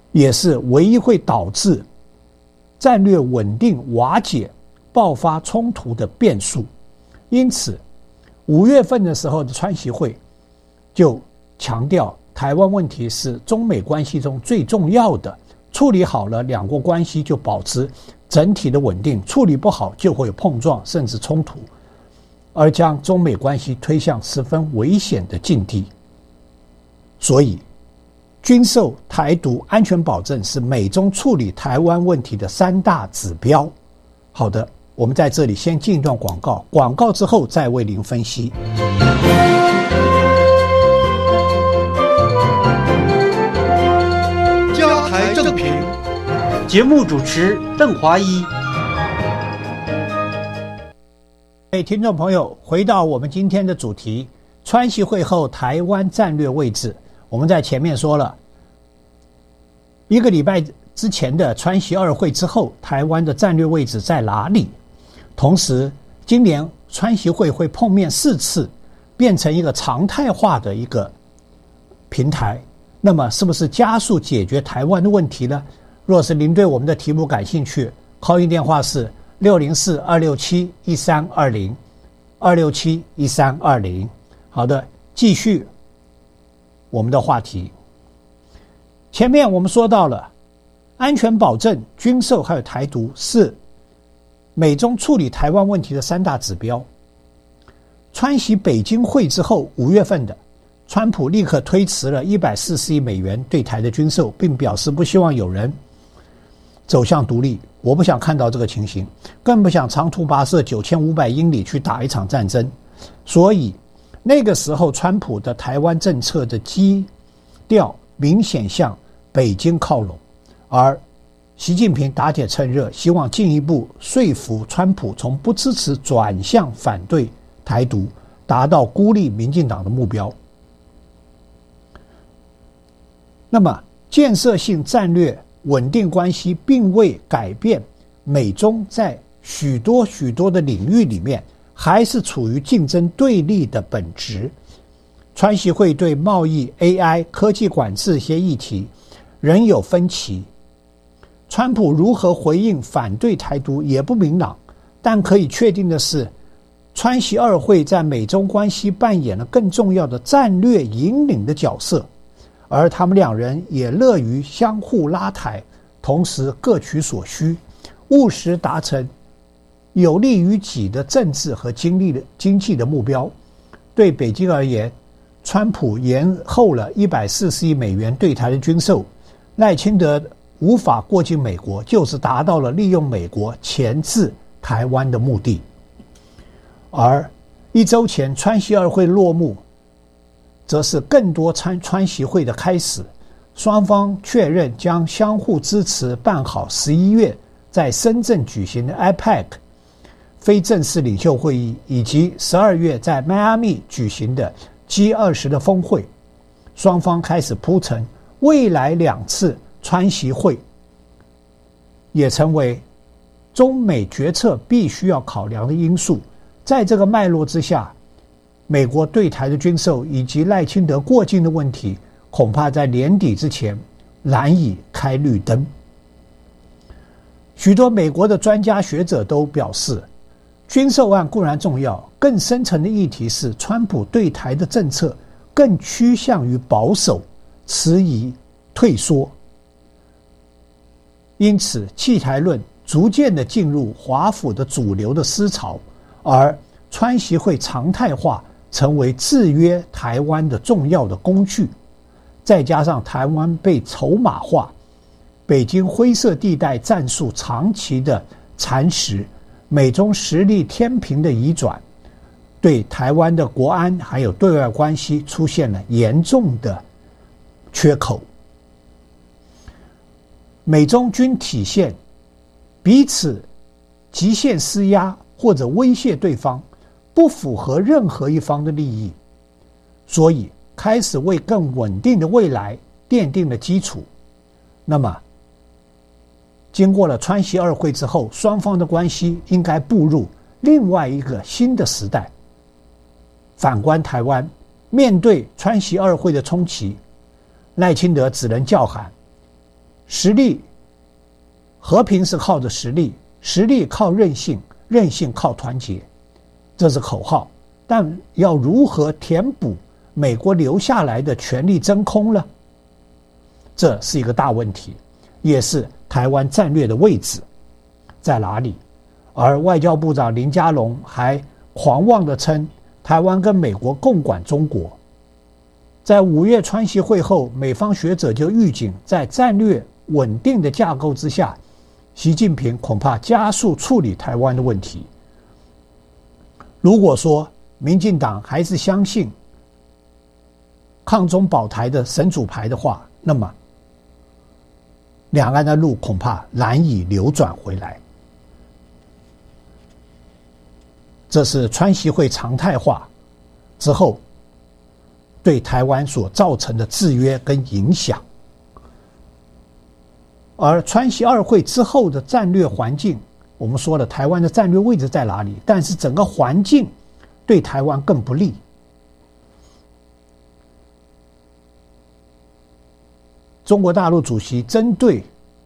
也是唯一会导致战略稳定瓦解、爆发冲突的变数。因此5月份的时候的川习会就强调台湾问题是中美关系中最重要的，处理好了两国关系就保持整体的稳定，处理不好就会有碰撞甚至冲突，而将中美关系推向十分危险的境地。所以军售、台独、安全保证是美中处理台湾问题的3大指标。好的，我们在这里先进一段广告，广告之后再为您分析。 加台正评， 节目主持邓华一。 听众朋友，回到我们今天的主题，川习会后台湾战略位置。我们在前面说了1个礼拜之前的川习2会之后，台湾的战略位置在哪里？同时今年川习会会碰面4次，变成一个常态化的一个平台，那么是不是加速解决台湾的问题呢？若是您对我们的题目感兴趣，call in电话是604-267-1320 267-1320。好的，继续我们的话题。前面我们说到了安全保证、军售还有台独是美中处理台湾问题的3大指标。川习北京会之后5月份的，川普立刻推迟了140亿美元对台的军售，并表示不希望有人走向独立。我不想看到这个情形，更不想长途跋涉9500英里去打一场战争。所以那个时候川普的台湾政策的基调明显向北京靠拢，而习近平打铁趁热，希望进一步说服川普从不支持转向反对台独，达到孤立民进党的目标。那么建设性战略稳定关系并未改变美中在许多的领域里面还是处于竞争对立的本质。川习会对贸易、AI、科技管制一些议题仍有分歧，川普如何回应反对台独也不明朗，但可以确定的是，川习2会在美中关系扮演了更重要的战略引领的角色，而他们2人也乐于相互拉抬，同时各取所需，务实达成有利于己的政治和经济的目标。对北京而言，川普延后了140亿美元对台的军售，赖清德无法过境美国，就是达到了利用美国钳制台湾的目的。而1周前川习2会落幕，则是更多川习会的开始。双方确认将相互支持办好11月在深圳举行的 IPEC 非正式领袖会议，以及12月在迈阿密举行的 G20 的峰会。双方开始铺陈未来2次川习会，也成为中美决策必须要考量的因素。在这个脉络之下，美国对台的军售以及赖清德过境的问题，恐怕在年底之前难以开绿灯。许多美国的专家学者都表示，军售案固然重要，更深层的议题是川普对台的政策更趋向于保守、迟疑、退缩。因此弃台论逐渐地进入华府的主流的思潮，而川习会常态化成为制约台湾的重要的工具。再加上台湾被筹码化，北京灰色地带战术长期的蚕食，美中实力天平的移转，对台湾的国安还有对外关系出现了严重的缺口。美中均体现彼此极限施压或者威胁对方，不符合任何一方的利益，所以开始为更稳定的未来奠定了基础。那么经过了川习2会之后，双方的关系应该步入另外一个新的时代。反观台湾，面对川习2会的冲击，赖清德只能叫喊实力，和平是靠着实力，实力靠韧性，韧性靠团结，这是口号。但要如何填补美国留下来的权力真空呢？这是一个大问题，也是台湾战略的位置在哪里。而外交部长林佳龙还狂妄地称台湾跟美国共管中国。在5月川习会后，美方学者就预警，在战略稳定的架构之下，习近平恐怕加速处理台湾的问题。如果说民进党还是相信抗中保台的神主牌的话，那么两岸的路恐怕难以扭转回来。这是川习会常态化之后对台湾所造成的制约跟影响。而川习2会之后的战略环境，我们说了台湾的战略位置在哪里，但是整个环境对台湾更不利。中国大陆主席针对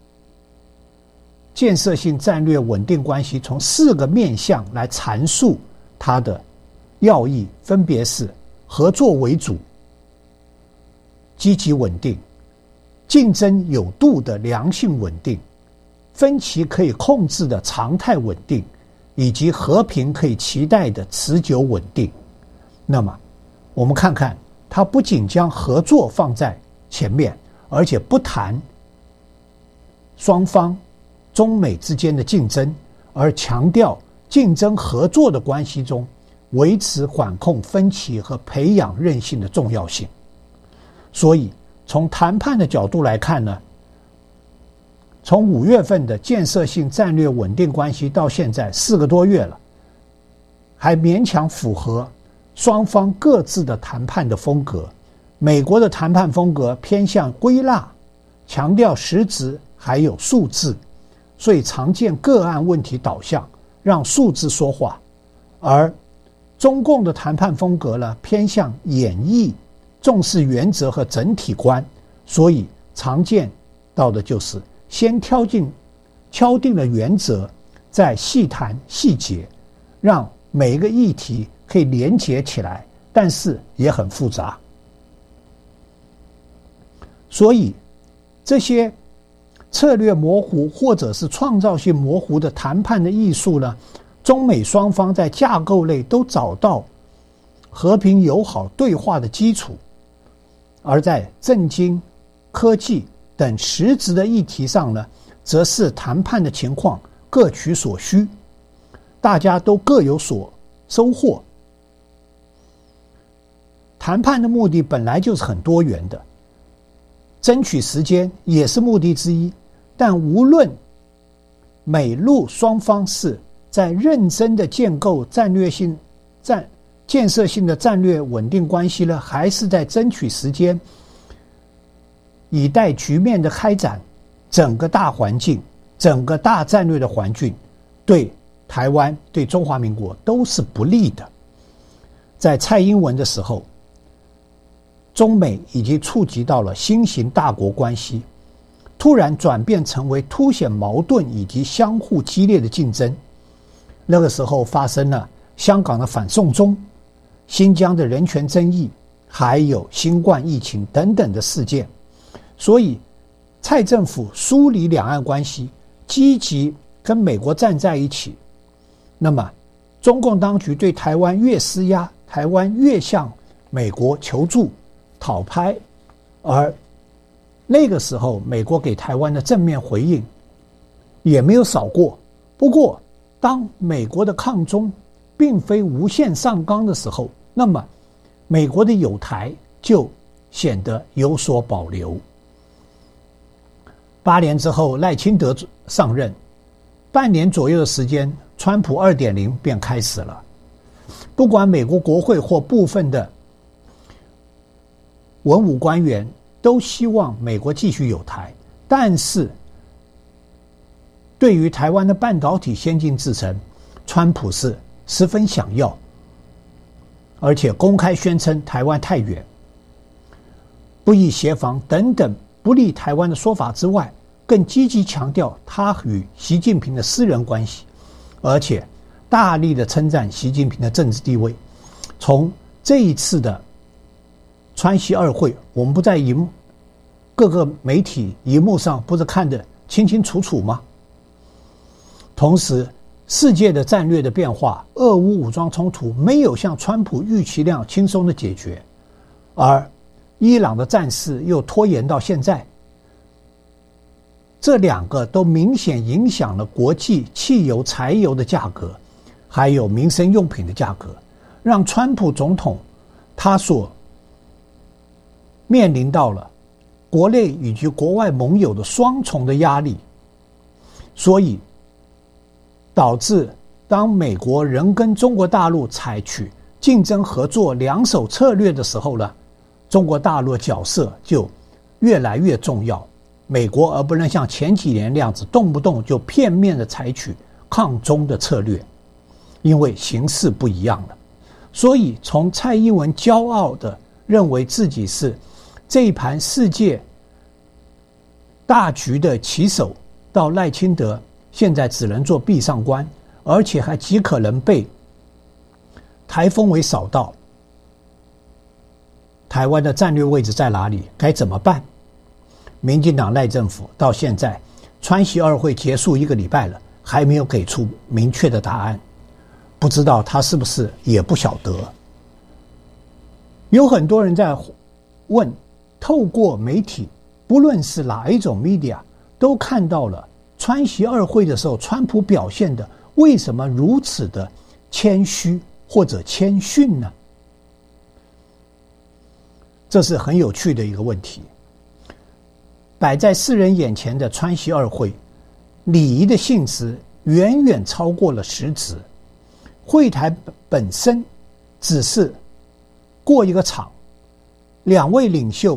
建设性战略稳定关系，从4个面向来阐述它的要义，分别是合作为主、积极稳定、竞争有度的良性稳定、分歧可以控制的常态稳定，以及和平可以期待的持久稳定。那么我们看看，它不仅将合作放在前面，而且不谈双方中美之间的竞争，而强调竞争合作的关系中维持管控分歧和培养韧性的重要性。所以从谈判的角度来看呢，从5月份的建设性战略稳定关系到现在4个多月了，还勉强符合双方各自的谈判的风格。美国的谈判风格偏向归纳，强调实质还有数字，所以常见个案问题导向，让数字说话。而中共的谈判风格呢，偏向演绎，重视原则和整体观，所以常见到的就是先敲定了原则，再细谈细节，让每一个议题可以连结起来，但是也很复杂。所以这些策略模糊或者是创造性模糊的谈判的艺术呢，中美双方在架构内都找到和平友好对话的基础，而在政经、科技等实质的议题上呢，则是谈判的情况各取所需，大家都各有所收获。谈判的目的本来就是很多元的，争取时间也是目的之一，但无论美陆双方是在认真的建构建设性的战略稳定关系呢，还是在争取时间以待局面的开展，整个大环境、整个大战略的环境对台湾、对中华民国都是不利的。在蔡英文的时候，中美已经触及到了新型大国关系，突然转变成为凸显矛盾以及相互激烈的竞争。那个时候发生了香港的反送中、新疆的人权争议，还有新冠疫情等等的事件。所以蔡政府梳理两岸关系，积极跟美国站在一起，那么中共当局对台湾越施压，台湾越向美国求助讨拍，而那个时候美国给台湾的正面回应也没有少过。不过当美国的抗中并非无限上纲的时候，那么美国的友台就显得有所保留。8年之后，赖清德上任，半年左右的时间，川普 2.0 便开始了。不管美国国会或部分的文武官员都希望美国继续友台，但是对于台湾的半导体先进制程，川普是十分想要，而且公开宣称台湾太远，不宜协防等等不利台湾的说法之外， 更积极强调他与习近平的私人关系，而且大力的称赞习近平的政治地位。从这一次的川习二会，我们不在各个媒体荧幕上不是看得清清楚楚吗？同时，世界的战略的变化，俄乌武装冲突没有像川普预期那样轻松的解决，而伊朗的战事又拖延到现在，这两个都明显影响了国际汽油、柴油的价格，还有民生用品的价格，让川普总统他所面临到了国内以及国外盟友的双重的压力，所以导致当美国仍跟中国大陆采取竞争合作两手策略的时候呢，中国大陆的角色就越来越重要。美国而不能像前几年那样子动不动就片面的采取抗中的策略，因为形势不一样了。所以从蔡英文骄傲的认为自己是这一盘世界大局的棋手，到赖清德现在只能做壁上观，而且还极可能被台风尾扫到。台湾的战略位置在哪里？该怎么办？民进党赖政府到现在川习二会结束1个礼拜了，还没有给出明确的答案，不知道他是不是也不晓得。有很多人在问，透过媒体，不论是哪一种 media， 都看到了川习二会的时候，川普表现的为什么如此的谦虚或者谦逊呢？这是很有趣的一个问题。摆在世人眼前的川习二会，礼仪的性质远远超过了实质。会台本身只是过一个场，两位领袖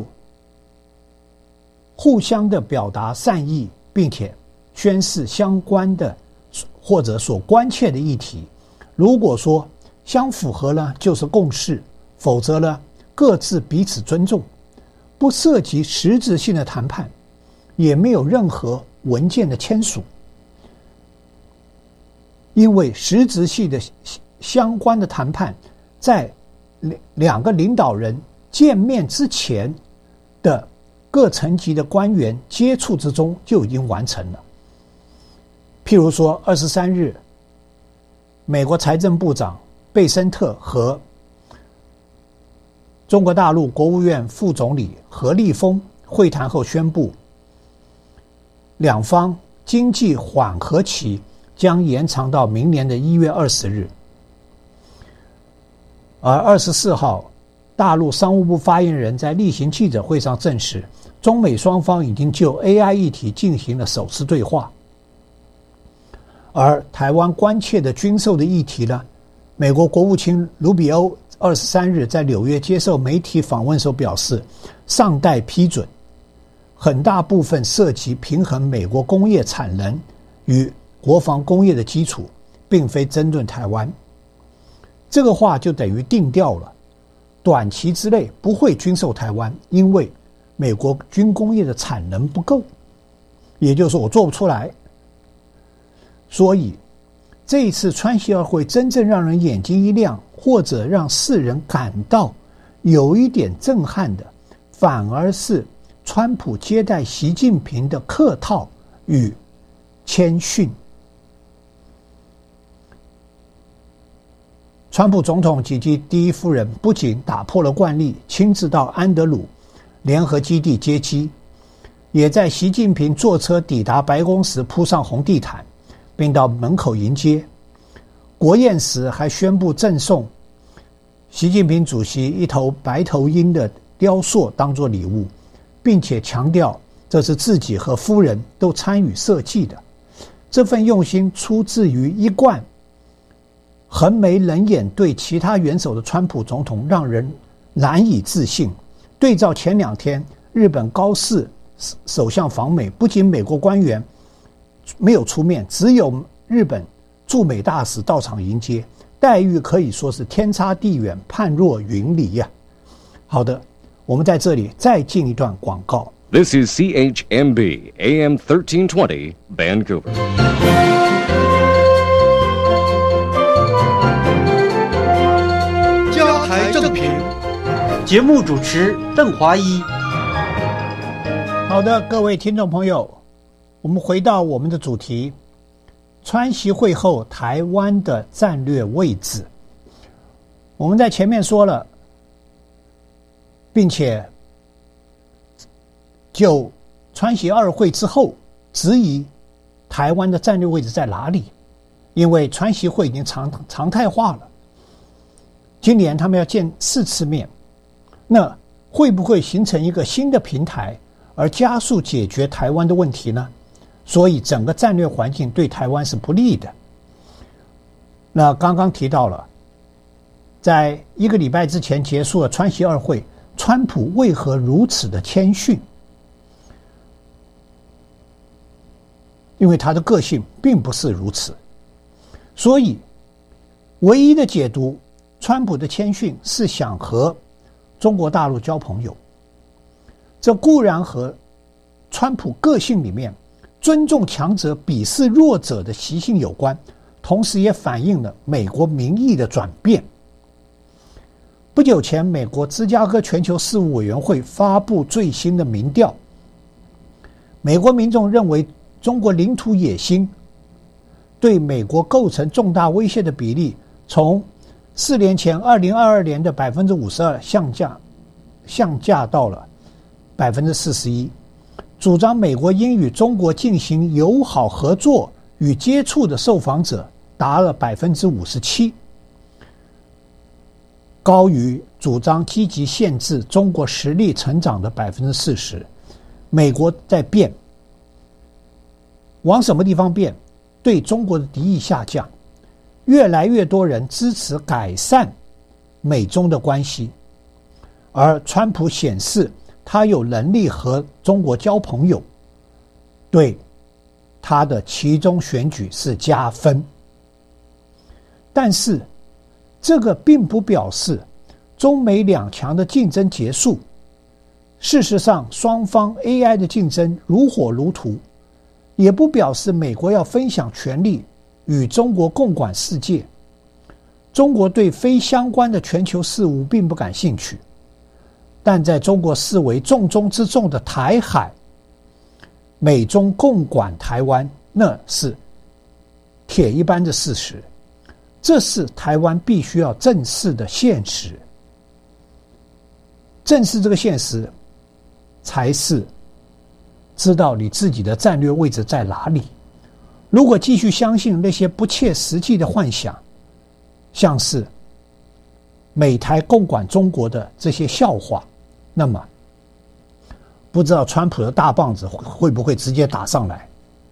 互相的表达善意，并且宣示相关的或者所关切的议题。如果说相符合呢，就是共识，否则呢，各自彼此尊重，不涉及实质性的谈判，也没有任何文件的签署。因为实质性的相关的谈判，在两个领导人见面之前的各层级的官员接触之中就已经完成了。譬如说23日，美国财政部长贝森特和中国大陆国务院副总理何立峰会谈后宣布，两方经济缓和期将延长到明年的1月20日。而24号，大陆商务部发言人在例行记者会上证实，中美双方已经就 AI 议题进行了首次对话。而台湾关切的军售的议题呢，美国国务卿卢比欧23日在纽约接受媒体访问时表示，尚待批准，很大部分涉及平衡美国工业产能与国防工业的基础，并非针对台湾。这个话就等于定调了，短期之内不会军售台湾，因为美国军工业的产能不够，也就是说我做不出来。所以这一次川习二会真正让人眼睛一亮，或者让世人感到有一点震撼的，反而是川普接待习近平的客套与谦逊。川普总统及其第一夫人不仅打破了惯例，亲自到安德鲁联合基地接机，也在习近平坐车抵达白宫时铺上红地毯，并到门口迎接。国宴时还宣布赠送习近平主席一头白头鹰的雕塑当作礼物，并且强调这是自己和夫人都参与设计的。这份用心出自于一贯横眉冷眼对其他元首的川普总统，让人难以置信。对照前2天日本高市首相访美，不仅美国官员没有出面，只有日本驻美大使到场迎接，待遇可以说是天差地远，判若云离呀。好的，我们在这里再进一段广告， This is CHMB AM 1320 Vancouver. 加台正评，节目主持邓华一。 好的，各位听众朋友，我们回到我们的主题，川习会后台湾的战略位置。我们在前面说了，并且就川习二会之后质疑台湾的战略位置在哪里，因为川习会已经常态化了，今年他们要见4次面，那会不会形成一个新的平台，而加速解决台湾的问题呢？所以整个战略环境对台湾是不利的。那刚刚提到了，在1个礼拜之前结束了川习二会，川普为何如此的谦逊？因为他的个性并不是如此，所以唯一的解读，川普的谦逊是想和中国大陆交朋友。这固然和川普个性里面尊重强者鄙视弱者的习性有关，同时也反映了美国民意的转变。不久前，美国芝加哥全球事务委员会发布最新的民调，美国民众认为中国领土野心对美国构成重大威胁的比例，从4年前2022年的 52% 下降到了 41%。主张美国应与中国进行友好合作与接触的受访者达了 57%， 高于主张积极限制中国实力成长的 40%。 美国在变，往什么地方变？对中国的敌意下降，越来越多人支持改善美中的关系，而川普显示他有能力和中国交朋友，对他的期中选举是加分。但是这个并不表示中美两强的竞争结束，事实上双方 AI 的竞争如火如荼，也不表示美国要分享权力与中国共管世界。中国对非相关的全球事务并不感兴趣，但在中国视为重中之重的台海，美中共管台湾，那是铁一般的事实，这是台湾必须要正视的现实。正视这个现实，才是知道你自己的战略位置在哪里。如果继续相信那些不切实际的幻想，像是美台共管中国的这些笑话，那么不知道川普的大棒子会不会直接打上来。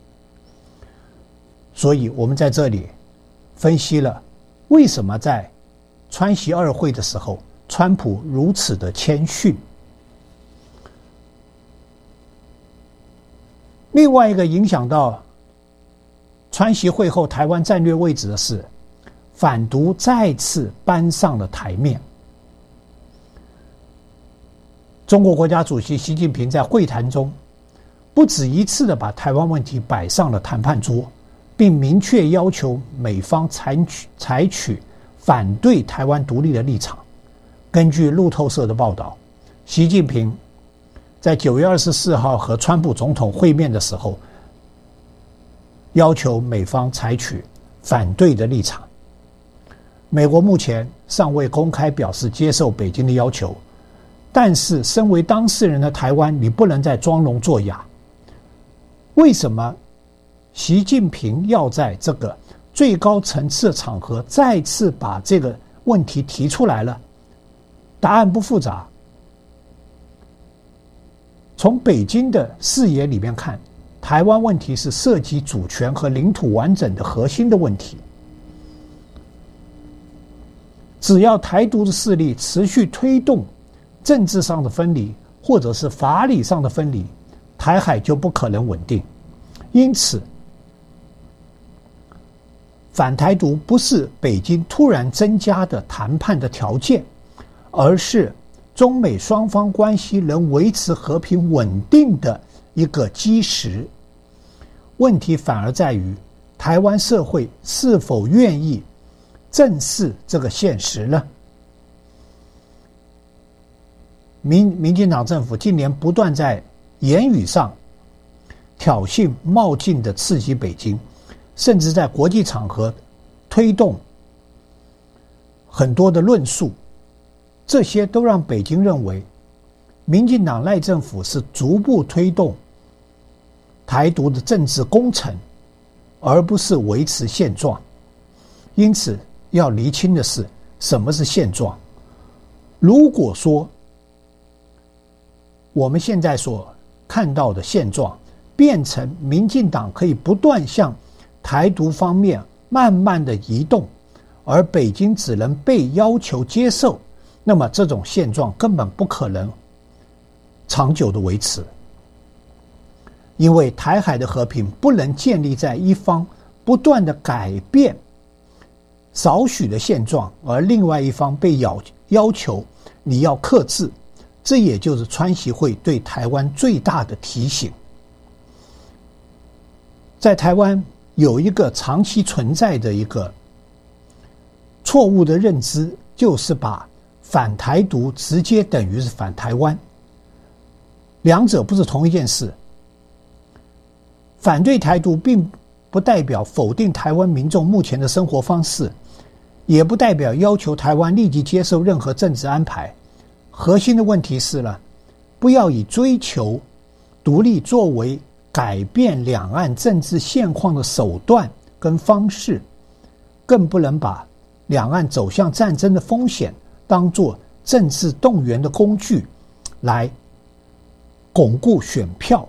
所以我们在这里分析了为什么在川习二会的时候川普如此的谦逊。另外一个影响到川习会后台湾战略位置的是，反独再次搬上了台面。中国国家主席习近平在会谈中不止一次地把台湾问题摆上了谈判桌，并明确要求美方采取反对台湾独立的立场。根据路透社的报道，习近平在9月24号和川普总统会面的时候，要求美方采取反对的立场。美国目前尚未公开表示接受北京的要求，但是身为当事人的台湾，你不能再装聋作哑。为什么习近平要在这个最高层次的场合再次把这个问题提出来了？答案不复杂。从北京的视野里面看，台湾问题是涉及主权和领土完整的核心的问题。只要台独的势力持续推动政治上的分离，或者是法理上的分离，台海就不可能稳定。因此，反台独不是北京突然增加的谈判的条件，而是中美双方关系能维持和平稳定的一个基石。问题反而在于台湾社会是否愿意正视这个现实呢？民进党政府近年不断在言语上挑衅冒进的刺激北京，甚至在国际场合推动很多的论述，这些都让北京认为民进党赖政府是逐步推动台独的政治工程，而不是维持现状。因此要厘清的是，什么是现状。如果说我们现在所看到的现状变成民进党可以不断向台独方面慢慢的移动，而北京只能被要求接受，那么这种现状根本不可能长久的维持。因为台海的和平不能建立在一方不断的改变少许的现状，而另外一方被要求你要克制，这也就是川习会对台湾最大的提醒。在台湾有一个长期存在的一个错误的认知，就是把反台独直接等于是反台湾，两者不是同一件事。反对台独并不代表否定台湾民众目前的生活方式，也不代表要求台湾立即接受任何政治安排。核心的问题是了，不要以追求独立作为改变两岸政治现况的手段跟方式，更不能把两岸走向战争的风险当作政治动员的工具来巩固选票。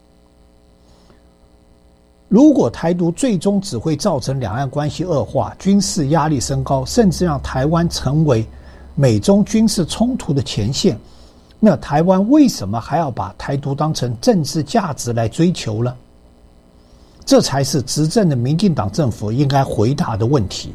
如果台独最终只会造成两岸关系恶化，军事压力升高，甚至让台湾成为美中军事冲突的前线，那台湾为什么还要把台独当成政治价值来追求呢？这才是执政的民进党政府应该回答的问题。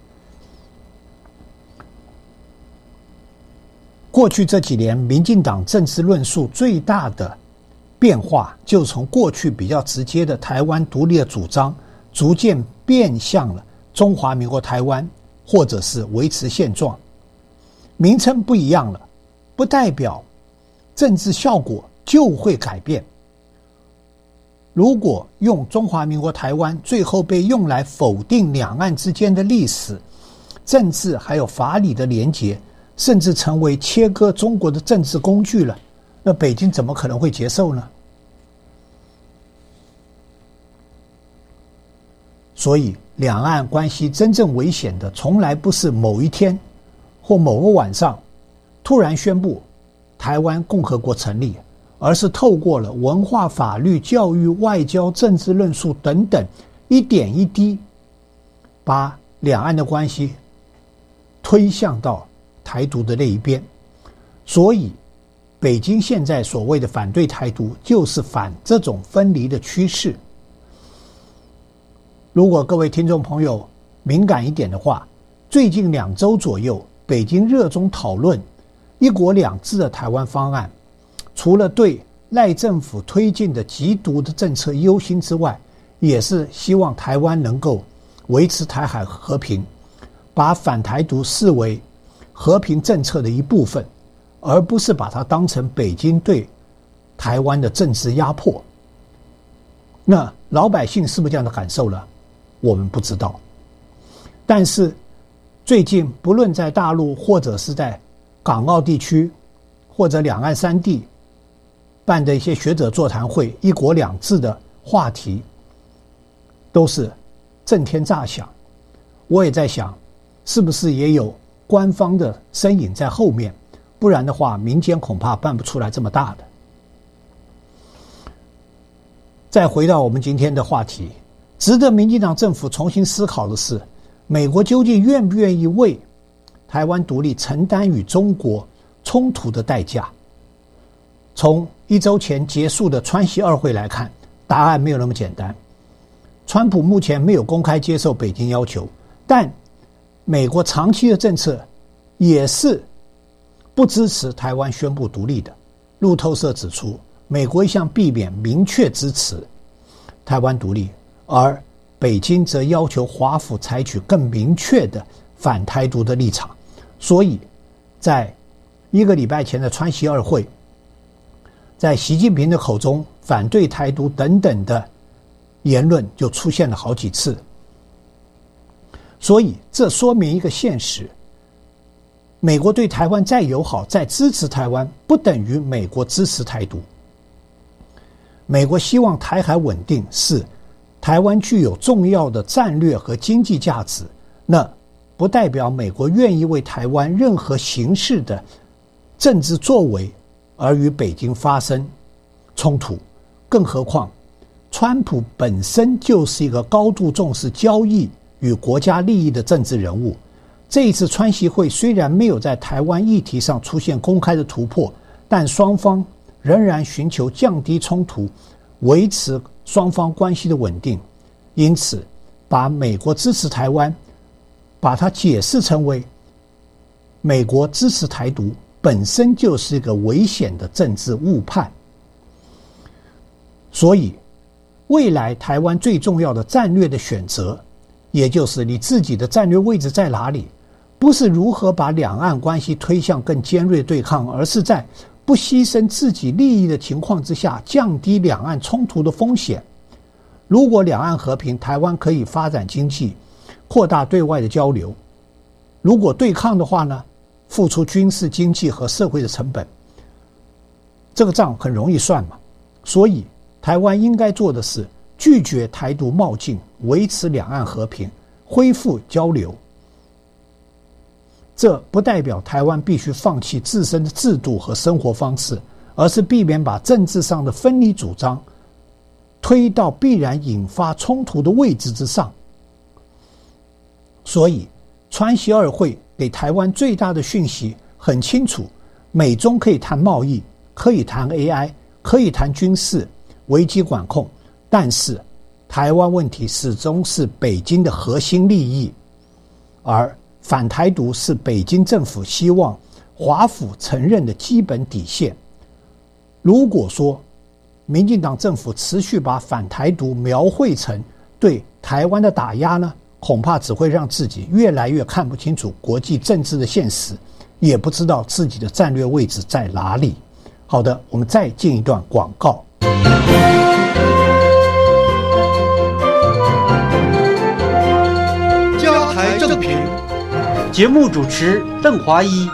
过去这几年，民进党政治论述最大的变化，就从过去比较直接的台湾独立的主张，逐渐变向了中华民国台湾，或者是维持现状。名称不一样了，不代表政治效果就会改变。如果用中华民国台湾最后被用来否定两岸之间的历史、政治还有法理的连结，甚至成为切割中国的政治工具了，那北京怎么可能会接受呢？所以两岸关系真正危险的，从来不是某一天或某个晚上突然宣布台湾共和国成立，而是透过了文化、法律、教育、外交、政治论述等等，一点一滴把两岸的关系推向到台独的那一边。所以北京现在所谓的反对台独，就是反这种分离的趋势。如果各位听众朋友敏感一点的话，最近2周左右，北京热衷讨论一国两制的台湾方案，除了对赖政府推进的极独的政策忧心之外，也是希望台湾能够维持台海和平，把反台独视为和平政策的一部分，而不是把它当成北京对台湾的政治压迫。那老百姓是不是这样的感受呢？我们不知道。但是最近不论在大陆或者是在港澳地区或者两岸三地办的一些学者座谈会，一国两制的话题都是震天炸响。我也在想，是不是也有官方的身影在后面，不然的话民间恐怕办不出来这么大的。再回到我们今天的话题，值得民进党政府重新思考的是，美国究竟愿不愿意为台湾独立承担与中国冲突的代价？从1周前结束的川习2会来看，答案没有那么简单。川普目前没有公开接受北京要求，但美国长期的政策也是不支持台湾宣布独立的。路透社指出，美国一向避免明确支持台湾独立，而北京则要求华府采取更明确的反台独的立场。所以在1个礼拜前的川习二会，在习近平的口中反对台独等等的言论就出现了好几次。所以这说明一个现实，美国对台湾再友好再支持台湾，不等于美国支持台独。美国希望台海稳定，是台湾具有重要的战略和经济价值，那不代表美国愿意为台湾任何形式的政治作为而与北京发生冲突。更何况川普本身就是一个高度重视交易与国家利益的政治人物。这一次川习会虽然没有在台湾议题上出现公开的突破，但双方仍然寻求降低冲突，维持双方关系的稳定。因此把美国支持台湾把它解释成为美国支持台独，本身就是一个危险的政治误判。所以未来台湾最重要的战略的选择，也就是你自己的战略位置在哪里，不是如何把两岸关系推向更尖锐对抗，而是在不牺牲自己利益的情况之下降低两岸冲突的风险。如果两岸和平，台湾可以发展经济，扩大对外的交流；如果对抗的话呢，付出军事、经济和社会的成本，这个账很容易算嘛。所以台湾应该做的是拒绝台独冒进，维持两岸和平，恢复交流。这不代表台湾必须放弃自身的制度和生活方式，而是避免把政治上的分离主张推到必然引发冲突的位置之上。所以川习二会给台湾最大的讯息很清楚，美中可以谈贸易，可以谈 AI， 可以谈军事危机管控，但是台湾问题始终是北京的核心利益，而反台独是北京政府希望华府承认的基本底线。如果说民进党政府持续把反台独描绘成对台湾的打压呢，恐怕只会让自己越来越看不清楚国际政治的现实，也不知道自己的战略位置在哪里。好的，我们再进一段广告。 加台正评，节目主持邓华一。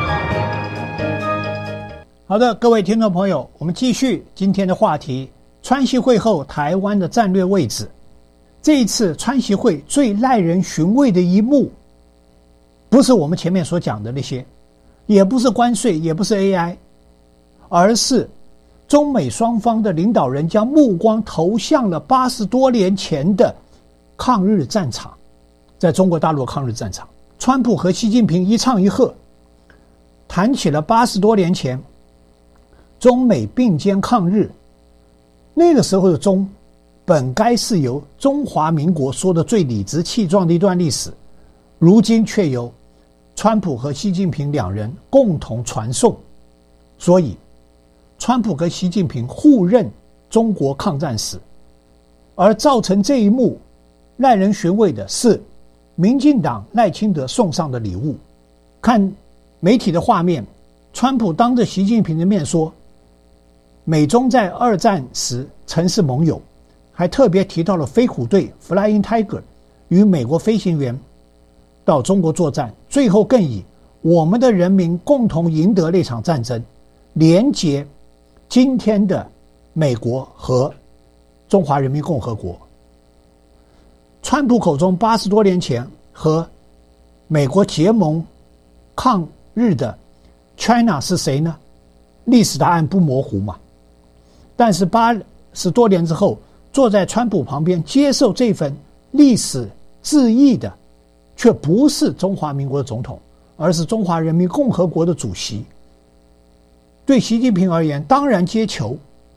好的，各位听众朋友，我们继续今天的话题，川习会后台湾的战略位置。这一次川习会最耐人寻味的一幕，不是我们前面所讲的那些，也不是关税，也不是 AI， 而是中美双方的领导人将目光投向了80多年前的抗日战场，在中国大陆抗日战场，川普和习近平一唱一和，谈起了80多年前中美并肩抗日。那个时候的中本该是由中华民国说的最理直气壮的一段历史，如今却由川普和习近平两人共同传颂。所以川普和习近平互认中国抗战史，而造成这一幕耐人寻味的是民进党赖清德送上的礼物。看媒体的画面，川普当着习近平的面说美中在二战时曾是盟友，还特别提到了飞虎队 Flying Tiger 与美国飞行员到中国作战，最后更以我们的人民共同赢得那场战争连结今天的美国和中华人民共和国。川普口中80多年前和美国结盟抗日的 China 是谁呢？历史答案不模糊嘛。但是80多年之后，坐在川普旁边接受这份历史致意的却不是中华民国的总统，而是中华人民共和国的主席。对习近平而言当然接球，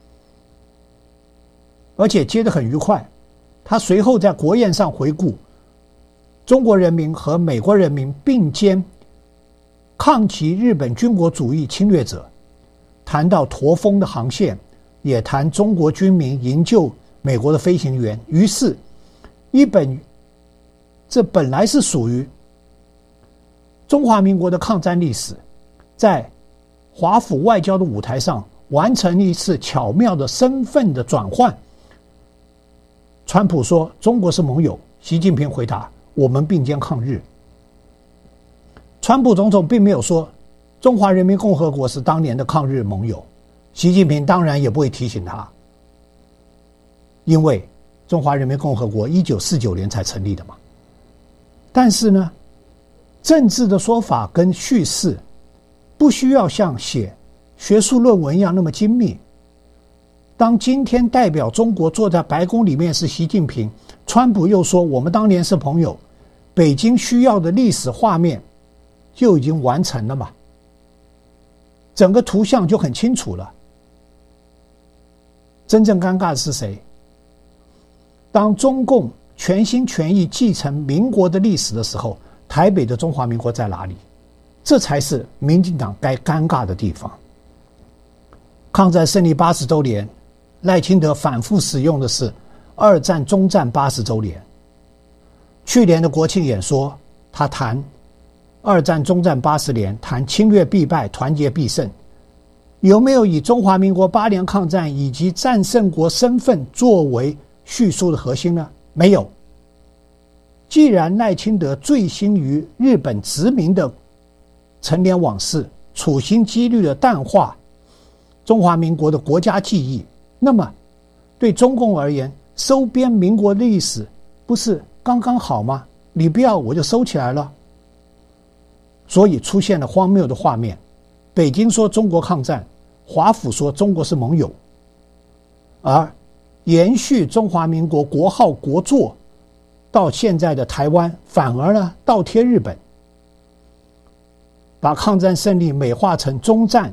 而且接得很愉快。他随后在国宴上回顾中国人民和美国人民并肩抗击日本军国主义侵略者，谈到驼峰的航线，也谈中国军民营救美国的飞行员。于是这本来是属于中华民国的抗战历史，在华府外交的舞台上完成一次巧妙的身份的转换。川普说中国是盟友，习近平回答我们并肩抗日。川普总统并没有说中华人民共和国是当年的抗日盟友，习近平当然也不会提醒他，因为中华人民共和国1949年才成立的嘛。但是呢，政治的说法跟叙事不需要像写学术论文一样那么精密。当今天代表中国坐在白宫里面是习近平，川普又说我们当年是朋友，北京需要的历史画面就已经完成了嘛，整个图像就很清楚了。真正尴尬的是谁？当中共全心全意继承民国的历史的时候，台北的中华民国在哪里？这才是民进党该尴尬的地方。抗战胜利80周年，赖清德反复使用的是二战终战80周年。去年的国庆演说，他谈二战终战80年，谈侵略必败，团结必胜，有没有以中华民国8年抗战以及战胜国身份作为叙述的核心呢？没有。既然赖清德醉心于日本殖民的陈年往事，处心积虑的淡化中华民国的国家记忆，那么对中共而言，收编民国历史不是刚刚好吗？你不要我就收起来了。所以出现了荒谬的画面，北京说中国抗战，华府说中国是盟友，而延续中华民国国号国祚到现在的台湾，反而呢倒贴日本，把抗战胜利美化成中战。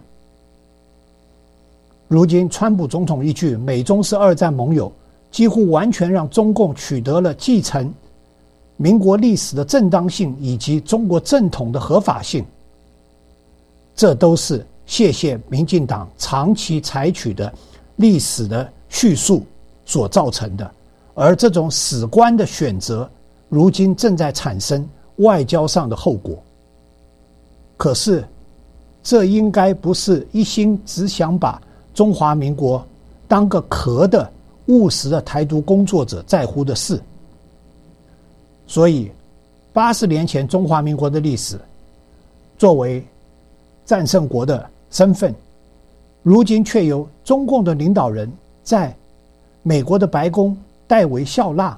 如今川普总统一句美中是二战盟友，几乎完全让中共取得了继承民国历史的正当性以及中国正统的合法性。这都是谢谢民进党长期采取的历史的叙述所造成的，而这种史观的选择如今正在产生外交上的后果。可是这应该不是一心只想把中华民国当个壳的务实的台独工作者在乎的事。所以80年前中华民国的历史作为战胜国的身份，如今却由中共的领导人在美国的白宫代为笑纳，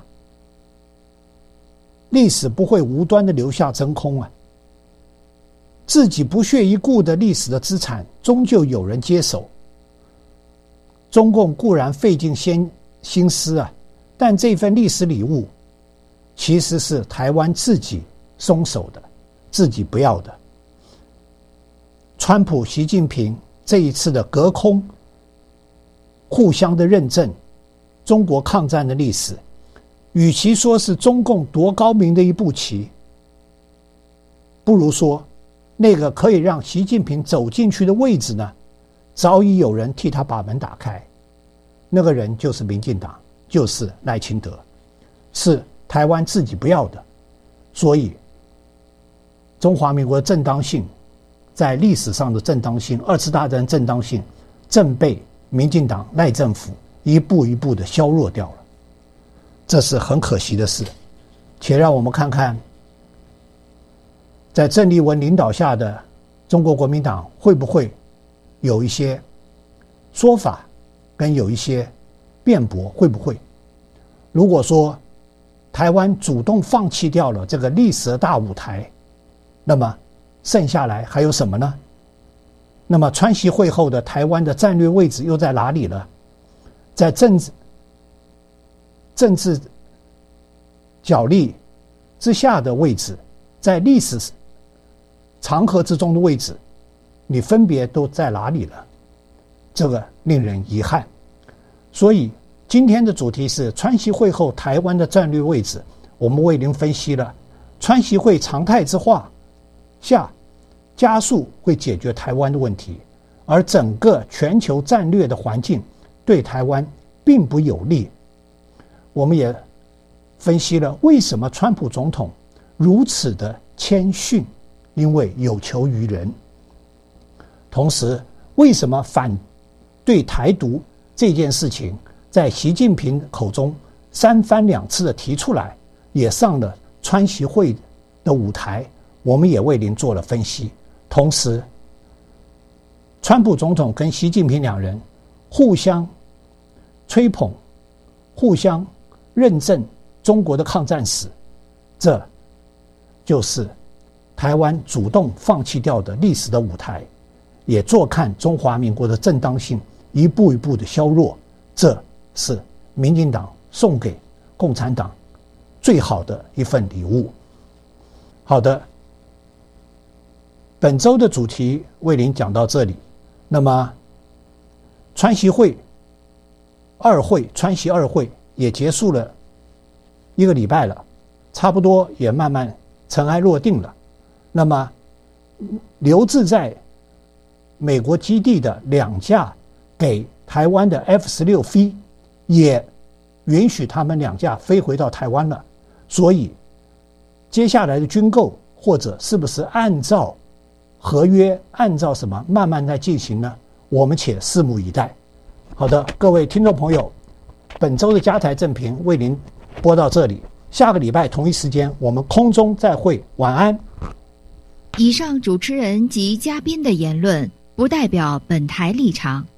历史不会无端的留下真空啊！自己不屑一顾的历史的资产，终究有人接手。中共固然费尽心思啊，但这份历史礼物其实是台湾自己松手的，自己不要的。川普、习近平这一次的隔空互相的认证中国抗战的历史，与其说是中共夺高明的一步棋，不如说那个可以让习近平走进去的位置呢，早已有人替他把门打开。那个人就是民进党，就是赖清德，是台湾自己不要的。所以中华民国的正当性，在历史上的正当性，二次大战的正当性，正被民进党赖政府一步一步的削弱掉了，这是很可惜的事。且让我们看看在郑丽文领导下的中国国民党会不会有一些说法跟有一些辩驳，会不会？如果说台湾主动放弃掉了这个历史的大舞台，那么剩下来还有什么呢？那么川习会后的台湾的战略位置又在哪里了？在政治角力之下的位置，在历史长河之中的位置，你分别都在哪里了？这个令人遗憾。所以今天的主题是川习会后台湾的战略位置，我们为您分析了川习会常态之化下加速会解决台湾的问题，而整个全球战略的环境对台湾并不有利。我们也分析了为什么川普总统如此的谦逊，因为有求于人。同时，为什么反对台独这件事情在习近平口中三番两次的提出来，也上了川习会的舞台，我们也为您做了分析。同时，川普总统跟习近平两人互相吹捧，互相认证中国的抗战史，这就是台湾主动放弃掉的历史的舞台，也坐看中华民国的正当性一步一步的削弱。这是民进党送给共产党最好的一份礼物。好的，本周的主题为您讲到这里。那么川习会川习二会也结束了1个礼拜了，差不多也慢慢尘埃落定了。那么留置在美国基地的2架给台湾的 F-16V 也允许他们2架飞回到台湾了。所以接下来的军购或者是不是按照合约，按照什么慢慢在进行呢？我们且拭目以待。好的，各位听众朋友，本周的家台正评为您播到这里，下个礼拜同一时间我们空中再会，晚安。 以上主持人及嘉宾的言论不代表本台立场，